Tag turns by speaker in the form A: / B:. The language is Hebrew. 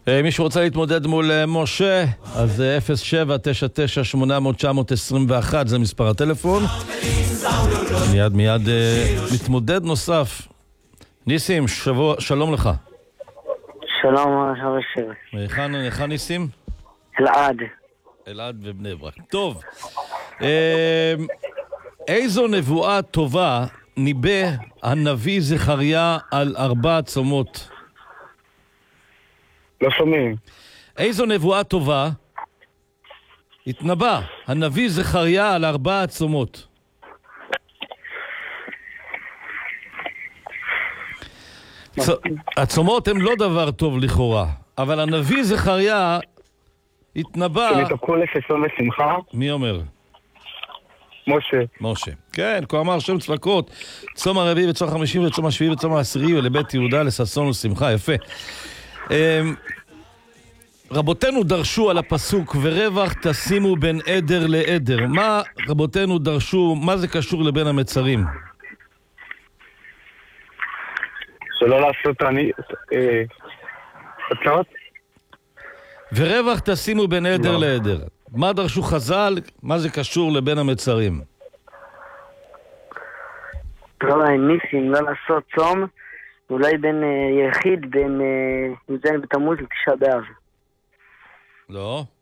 A: מישהו רוצה להתמודד מול משה, אז 0799-800-921 זה מספר הטלפון. מיד מתמודד נוסף. ניסים, שלום לך.
B: שלום, הרשב.
A: היכן ניסים?
B: אלעד
A: ובני ברק. טוב. איזו נבואה טובה ניבא הנביא זכריה על 4 צומות?
C: לא שומעים.
A: איזו נבואה טובה התנבא הנביא זכריה על 4 צומות? הצומות הם לא דבר טוב לכאורה, אבל הנביא זכריה התנבא...
C: הם יתפקו לששון ושמחה?
A: מי אומר?
C: משה.
A: כן, כה אמר שם צבקות, צום הרביעי וצום החמישי וצום השביעי וצום העשירי ולבית יהודה לששון ושמחה. יפה. רבותינו דרשו על הפסוק ורווח תשימו בין עדר לעדר. מה רבותינו דרשו, מה זה קשור לבין המצרים?
C: שלא לעשות הצעות?
A: ורווח תשימו בין עדר לעדר. מה דרשו חז"ל? מה זה קשור לבין המצרים?
B: ניסים, לא לעשות צום, אולי בין יחיד, בין י"ז בתמוז לתשעה באב.
A: לא.